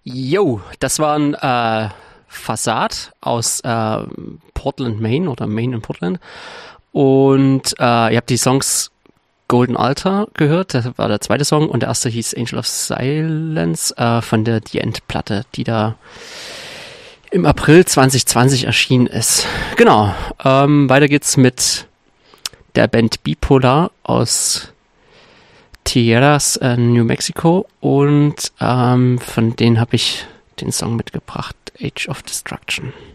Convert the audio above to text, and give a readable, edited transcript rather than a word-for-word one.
Yo, das war ein Fassad aus Portland, Maine oder Maine in Portland. Und ihr habt die Songs Golden Altar gehört, das war der zweite Song, und der erste hieß Angel of Silence von der The End-Platte, die da im April 2020 erschienen ist. Genau, weiter geht's mit der Band Bipolar aus Tierras, New Mexico, und von denen habe ich den Song mitgebracht, Age of Destruction.